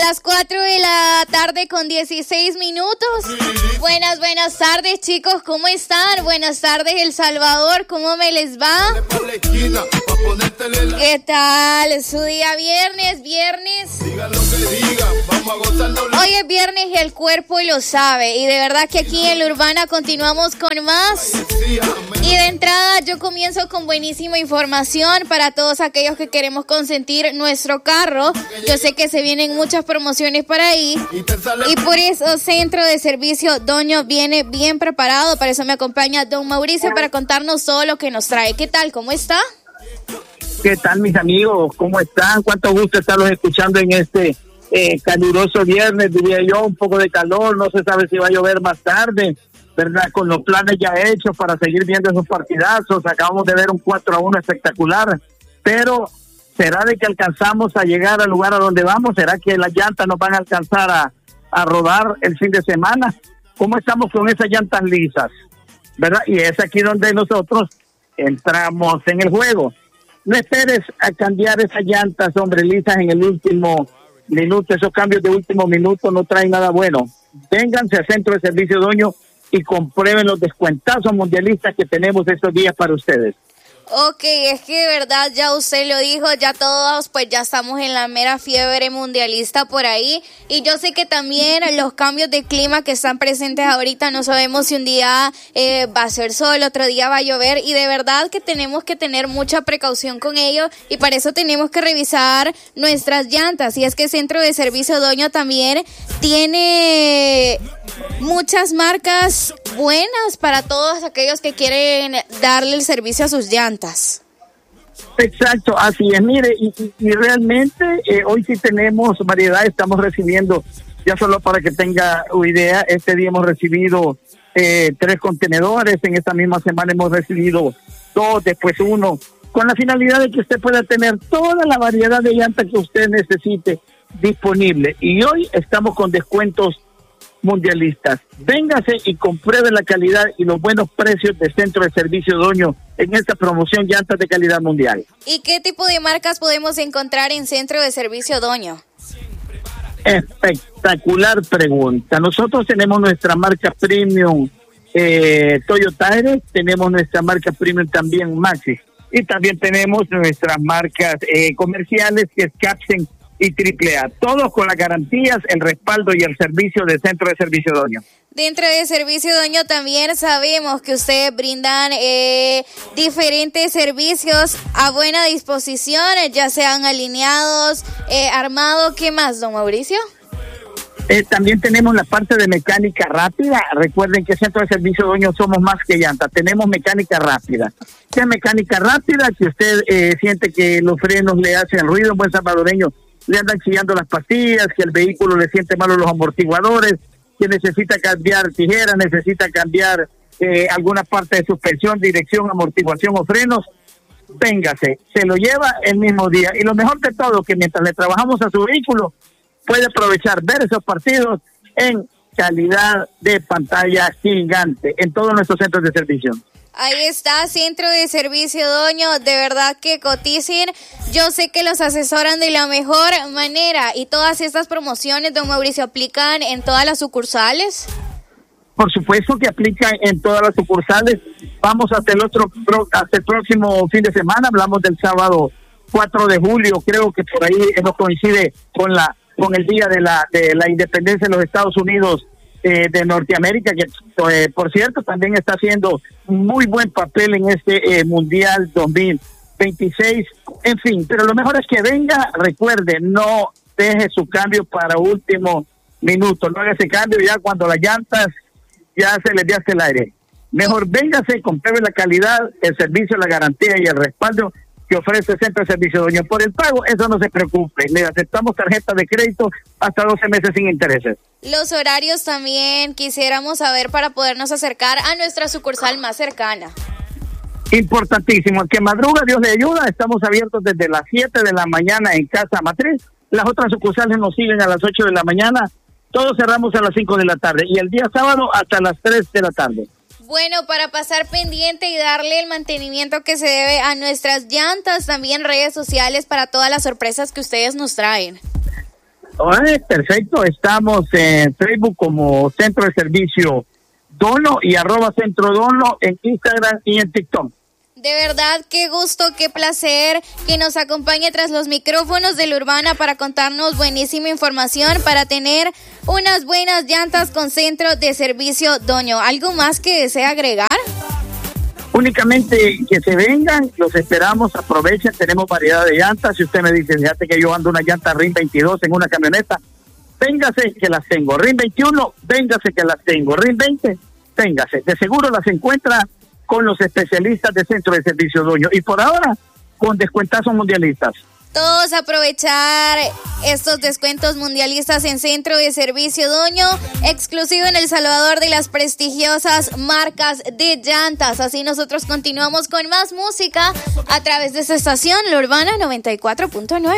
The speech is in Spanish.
las 4 de la tarde con 16 minutos. Buenas tardes, chicos, ¿cómo están? Buenas tardes, El Salvador, ¿cómo me les va? ¿Qué tal? Su día viernes. Hoy es viernes y el cuerpo lo sabe. Y de verdad que aquí en La Urbana continuamos con más. Y de entrada yo comienzo con buenísima información para todos aquellos que queremos consentir nuestro carro. Yo sé que se vienen muchas promociones por ahí. Y por eso Centro de Servicio Doño viene bien preparado. Para eso me acompaña don Mauricio para contarnos todo lo que nos trae. ¿Qué tal? ¿Cómo está? ¿Qué tal, mis amigos? ¿Cómo están? Cuánto gusto estarlos escuchando en este caluroso viernes, diría yo, un poco de calor, no se sabe si va a llover más tarde, ¿verdad? Con los planes ya hechos para seguir viendo esos partidazos, acabamos de ver un 4-1 espectacular, pero ¿será de que alcanzamos a llegar al lugar a donde vamos? ¿Será que las llantas nos van a alcanzar a rodar el fin de semana? ¿Cómo estamos con esas llantas lisas? ¿Verdad? Y es aquí donde nosotros entramos en el juego. No esperes a cambiar esas llantas, hombre, lisas en el último minuto. Esos cambios de último minuto no traen nada bueno. Vénganse al Centro de Servicio Doño y comprueben los descuentazos mundialistas que tenemos estos días para ustedes. Ok, es que de verdad ya usted lo dijo, ya todos pues ya estamos en la mera fiebre mundialista por ahí, y yo sé que también los cambios de clima que están presentes ahorita, no sabemos si un día va a ser sol, otro día va a llover, y de verdad que tenemos que tener mucha precaución con ello, y para eso tenemos que revisar nuestras llantas. Y es que Centro de Servicio Doño también tiene muchas marcas buenas para todos aquellos que quieren darle el servicio a sus llantas. Exacto, así es. Mire, y realmente hoy sí tenemos variedad, estamos recibiendo, ya solo para que tenga idea, este día hemos recibido 3 contenedores, en esta misma semana hemos recibido 2, después 1, con la finalidad de que usted pueda tener toda la variedad de llantas que usted necesite disponible. Y hoy estamos con descuentos mundialistas. Véngase y compruebe la calidad y los buenos precios de Centro de Servicio Doño en esta promoción llantas de calidad mundial. ¿Y qué tipo de marcas podemos encontrar en Centro de Servicio Doño? Espectacular pregunta. Nosotros tenemos nuestra marca premium Toyota Aires, tenemos nuestra marca premium también Maxi, y también tenemos nuestras marcas comerciales que es Capsen y AAA, todos con las garantías, el respaldo y el servicio del Centro de Servicio Doño. Dentro de Servicio Doño también sabemos que ustedes brindan diferentes servicios a buena disposición, ya sean alineados, armados. ¿Qué más, don Mauricio? También tenemos la parte de mecánica rápida. Recuerden que Centro de Servicio Doño somos más que llanta, tenemos mecánica rápida. ¿Qué mecánica rápida? Que usted siente que los frenos le hacen ruido, un buen salvadoreño, le andan chillando las pastillas, que el vehículo le siente malo los amortiguadores, que necesita cambiar tijeras, necesita cambiar alguna parte de suspensión, dirección, amortiguación o frenos, véngase, se lo lleva el mismo día. Y lo mejor de todo, que mientras le trabajamos a su vehículo, puede aprovechar ver esos partidos en calidad de pantalla gigante en todos nuestros centros de servicio. Ahí está, Centro de Servicio Doño, de verdad que coticen. Yo sé que los asesoran de la mejor manera. ¿Y todas estas promociones, don Mauricio, aplican en todas las sucursales? Por supuesto que aplican en todas las sucursales. Vamos hasta el próximo fin de semana, hablamos del sábado 4 de julio, creo que por ahí nos coincide con el día de la independencia de los Estados Unidos de Norteamérica, que por cierto también está haciendo muy buen papel en este Mundial 2026, en fin, pero lo mejor es que venga, recuerde, no deje su cambio para último minuto, no haga ese cambio ya cuando las llantas ya se les dio hasta el aire. Mejor véngase, compruebe la calidad, el servicio, la garantía y el respaldo que ofrece Centro de Servicio Doño. Por el pago, eso no se preocupe. Le aceptamos tarjeta de crédito hasta 12 meses sin intereses. Los horarios también quisiéramos saber para podernos acercar a nuestra sucursal más cercana. Importantísimo. El que madruga, Dios le ayuda. Estamos abiertos desde las 7 de la mañana en Casa Matriz. Las otras sucursales nos siguen a las 8 de la mañana. Todos cerramos a las 5 de la tarde. Y el día sábado hasta las 3 de la tarde. Bueno, para pasar pendiente y darle el mantenimiento que se debe a nuestras llantas, también redes sociales para todas las sorpresas que ustedes nos traen. Perfecto, estamos en Facebook como Centro de Servicio Dono y @CentroDono en Instagram y en TikTok. De verdad, qué gusto, qué placer que nos acompañe tras los micrófonos de La Urbana para contarnos buenísima información, para tener unas buenas llantas con Centro de Servicio Doño. ¿Algo más que desea agregar? Únicamente que se vengan, los esperamos, aprovechen, tenemos variedad de llantas. Si usted me dice, fíjate que yo ando una llanta RIN 22 en una camioneta, véngase que las tengo. RIN 21, véngase que las tengo. RIN 20, véngase. De seguro las encuentra con los especialistas de Centro de Servicio Doño. Y por ahora, con descuentazos mundialistas. Todos aprovechar estos descuentos mundialistas en Centro de Servicio Doño, exclusivo en El Salvador de las prestigiosas marcas de llantas. Así nosotros continuamos con más música a través de esta estación, La Urbana 94.9.